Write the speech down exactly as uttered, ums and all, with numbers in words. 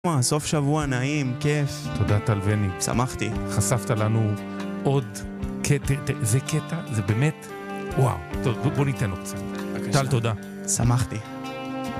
סוף שבוע נעים, כיף. תודה טל וני. שמחתי. חשפת לנו עוד קטע, זה קטע, זה באמת, וואו. טוב, בוא ניתן לו קצת. טל, תודה. שמחתי.